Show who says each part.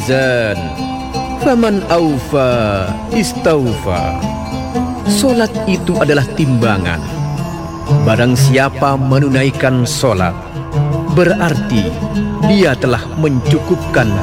Speaker 1: Zan, faman aufa istaufa. Solat itu adalah timbangan. Barang siapa menunaikan solat, berarti dia telah mencukupkan